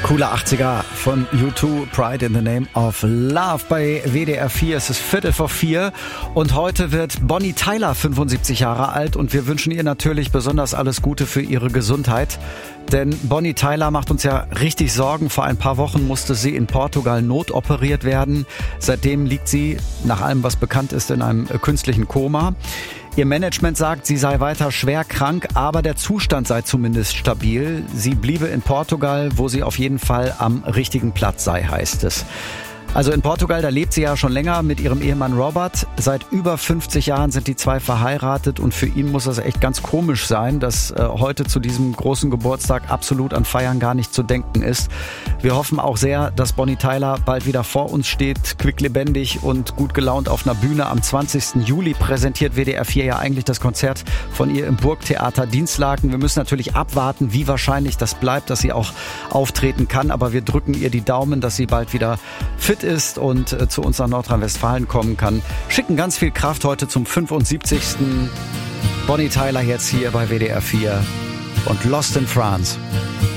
Coole 80er von U2, Pride in the Name of Love bei WDR 4. Es ist 3:45 und heute wird Bonnie Tyler 75 Jahre alt und wir wünschen ihr natürlich besonders alles Gute für ihre Gesundheit. Denn Bonnie Tyler macht uns ja richtig Sorgen. Vor ein paar Wochen musste sie in Portugal notoperiert werden. Seitdem liegt sie, nach allem was bekannt ist, in einem künstlichen Koma. Ihr Management sagt, sie sei weiter schwer krank, aber der Zustand sei zumindest stabil. Sie bliebe in Portugal, wo sie auf jeden Fall am richtigen Platz sei, heißt es. Also in Portugal, da lebt sie ja schon länger mit ihrem Ehemann Robert. Seit über 50 Jahren sind die zwei verheiratet und für ihn muss das echt ganz komisch sein, dass heute zu diesem großen Geburtstag absolut an Feiern gar nicht zu denken ist. Wir hoffen auch sehr, dass Bonnie Tyler bald wieder vor uns steht, quicklebendig und gut gelaunt auf einer Bühne. Am 20. Juli präsentiert WDR 4 ja eigentlich das Konzert von ihr im Burgtheater Dinslaken. Wir müssen natürlich abwarten, wie wahrscheinlich das bleibt, dass sie auch auftreten kann. Aber wir drücken ihr die Daumen, dass sie bald wieder fit ist und zu uns nach Nordrhein-Westfalen kommen kann. Schicken ganz viel Kraft heute zum 75. Bonnie Tyler jetzt hier bei WDR 4 und Lost in France.